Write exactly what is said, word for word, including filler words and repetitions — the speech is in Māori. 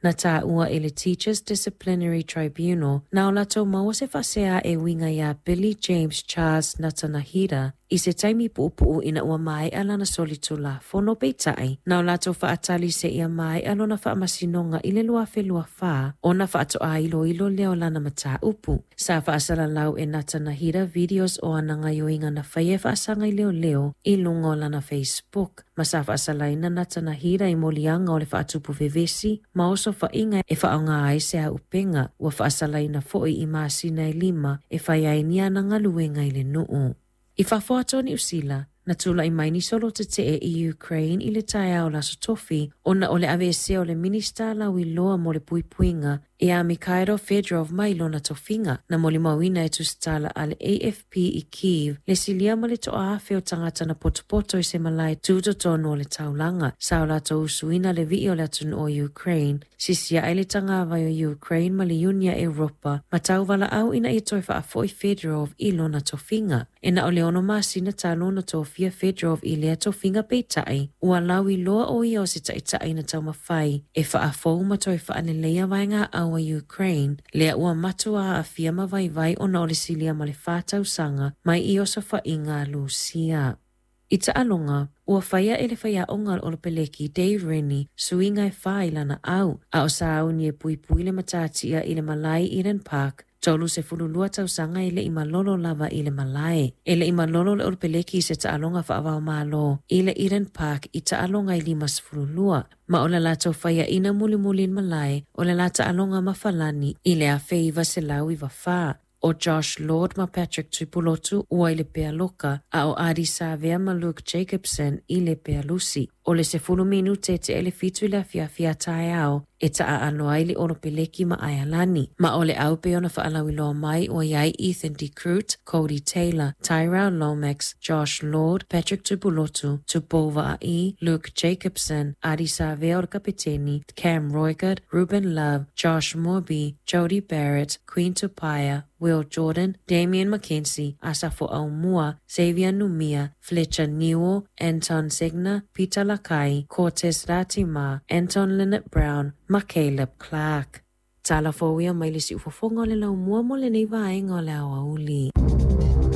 na ta ua e le Teachers Disciplinary Tribunal na o latou maua se whasea e winga ia Billy James Charles Natanahira i se taimi puupuu ina ua mai alana solitula fono peitai na o latou whaatali se ia mai alona whaamasinonga i le lua whelua wha o na whaatoa ilo ilo leo lana mata upu. Sa whaasala lau e Natanahira videos o ananga yoinga na whaie whaasanga i leo leo i lunga o lana Facebook. Ma sa whaasala ina Natanahira i molianga o le whaatupu vevesi ma oso whainga e whaonga ai se a upenga ua whaasala ina foi i maasina i lima e whaiainia na ngaluenga i le nuu. I whafoato ni usila, na tula i maini solo te te e i Ukraine i le tae au laso tofi, o na ole avese o le minista la wiloa mo le puipuinga, e a Mikhailo Fedorov mai lona tofinga, na moli mawina e tustala ale A F P i Kyiv, le silia ma le toa afe o tangata na potopoto i se malai tuto tono o le taulanga, sa o lato usuina le vi o le atun o Ukraine, sisia ai le tangava o Ukraine ma le Unia Europa, ma tauvala au ina i toi whaafo i Fedorov i lona tofinga. E na ole ono masina ta lona tofia Fedorov i lea tofinga peitai, ua lau i loa o i o se taitai na tau mawhai, e whaafo ma toi whaanelea vainga au a Ukraine, lea ua matua a fia mawaiwai o na ole silia ma le whātau sanga, mai i osa whainga Lucia. I ta alonga, ua whaia e le whaia o ngal o le peleki Dave Rennie suinga e whai lana au, a o sa au ni e pui pui le matatia i le Malai Eden Park, tolu se fululua tau sanga i le ima lolo lava i le Malai. E le ima lolo le o le peleki se ta alonga whaavao malo, i le Eden Park i ta alonga i lima se fululua. Ma o le lato whaia ina muli muli in Malai, o le lata alonga mawhalani i le a feiva se lau i wawha. O Josh Lord ma Patrick Tupulotu ua i le pea loka, a o Adi Savea ma Luke Jacobson i le pea lusi. O le se fulu minu te te ele fitu i le fia fia tae au, e ta a ano ai le ono peleki ma Ayalani. Ma o le au pe ona whaalawi loa mai o iai Ethan DeCrute, Cody Taylor, Tyrell Lomax, Josh Lord, Patrick Tupulotu, Tupova Ai, Luke Jacobson, Adi Savea o kapiteni, Cam Roygard, Ruben Love, Josh Morby, Jody Barrett, Queen Tupaya, Will Jordan, Damian McKenzie, Asafo Aumua, Xavier Numia, Fletcher Newell, Anton Segner, Peter Lakai, Cortez Latima, Anton Lynette Brown, ma Caleb Clark. Tala fo ia mai le si ufofonga o le lau mua mo le nei vaenga o le awa uli.